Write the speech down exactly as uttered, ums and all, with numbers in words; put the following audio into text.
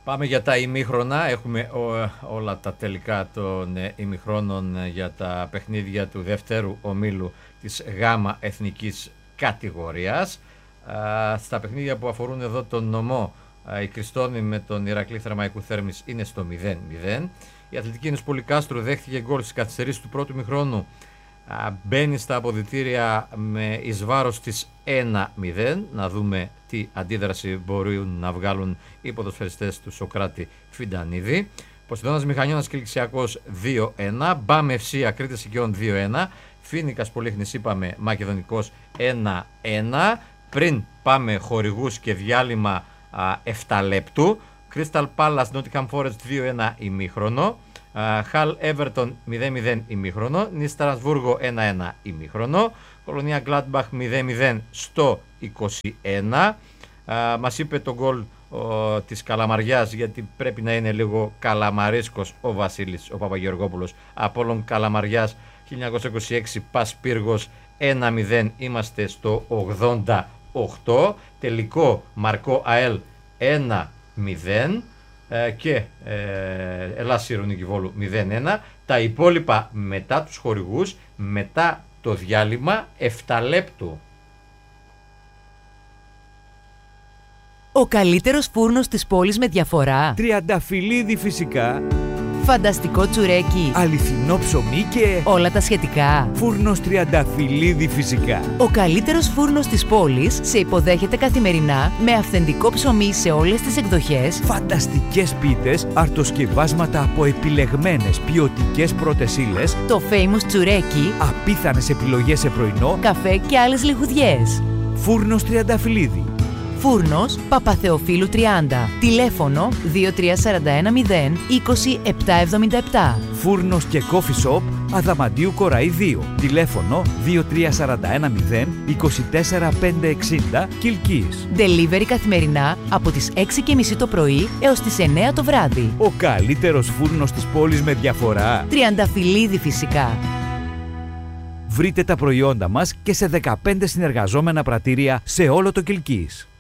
Πάμε για τα ημίχρονα. Έχουμε ό, όλα τα τελικά των ημιχρόνων για τα παιχνίδια του δεύτερου ομίλου της Γάμα εθνικής κατηγορίας. Α, στα παιχνίδια που αφορούν εδώ τον νομό, α, η Κριστόνη με τον Ηρακλή Θερμαϊκού Θέρμης είναι στο μηδέν μηδέν. Η Αθλητική Ένωση Πολυκάστρου δέχτηκε γκολ στις καθυστερήσεις του πρώτου ημιχρόνου. Α, μπαίνει στα αποδυτήρια με εις βάρος της ένα μηδέν. Να δούμε τι αντίδραση μπορούν να βγάλουν οι ποδοσφαιριστές του Σοκράτη Φιντανίδη. Ποσειδώνας Μηχανιώνας και Λυξιακός δύο ένα. Μπαμ Ευσία Κρήτης Οικειών δύο ένα. Φίνικας Πολύχνης είπαμε Μακεδονικός ένα ένα. Πριν πάμε χορηγούς και διάλειμμα α, επτά λεπτού. Crystal Palace Nottingham Forest δύο ένα ημίχρονο. Χαλ Everton μηδέν μηδέν ημίχρονο. Νις Στρασβούργο ένα ένα ημίχρονο. Κολονία Gladbach μηδέν μηδέν στο είκοσι ένα. Α, μας είπε το γκολ ο, της Καλαμαριάς, γιατί πρέπει να είναι λίγο καλαμαρίσκος ο Βασίλης ο Παπαγεωργόπουλος. Απόλλων Καλαμαριάς χίλια εννιακόσια είκοσι έξι Πας Πύργος ένα μηδέν. Είμαστε στο ογδόντα οκτώ. Τελικό Μαρκό ΑΕΛ ένα μηδέν ε, και ε, Ελλάς Ηρωνική Βόλου μηδέν ένα. Τα υπόλοιπα μετά τους χορηγούς, μετά το διάλειμμα επτά λεπτού. Ο καλύτερος φούρνος της πόλης με διαφορά. Τριανταφυλλίδη φυσικά. Φανταστικό τσουρέκι. Αληθινό ψωμί και όλα τα σχετικά. Φούρνος Τριανταφυλλίδη φυσικά. Ο καλύτερος φούρνος της πόλης σε υποδέχεται καθημερινά με αυθεντικό ψωμί σε όλες τις εκδοχές. Φανταστικές πίτες, αρτοσκευάσματα από επιλεγμένες ποιοτικές πρώτες ύλες. Το famous τσουρέκι. Απίθανες επιλογές σε πρωινό, καφέ και άλλες λιχουδιές. Φούρνος Τριανταφυλλίδη. Φούρνος Παπαθεοφίλου τριάντα. Τηλέφωνο δύο τρία τέσσερα ένα μηδέν είκοσι επτά εβδομήντα επτά. Φούρνος και coffee shop Αδαμαντίου Κοραή δύο. Τηλέφωνο δύο τρία τέσσερα ένα μηδέν είκοσι τέσσερα πεντακόσια εξήντα Κιλκής. Delivery καθημερινά από τις έξι και μισή το πρωί έως τις εννέα το βράδυ. Ο καλύτερος φούρνος της πόλης με διαφορά. Τριανταφυλλίδη φυσικά. Βρείτε τα προϊόντα μας και σε δεκαπέντε συνεργαζόμενα πρατήρια σε όλο το Κιλκής.